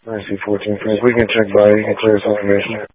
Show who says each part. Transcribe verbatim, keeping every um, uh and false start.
Speaker 1: I see fourteen frames. We can check by. You can clear some information.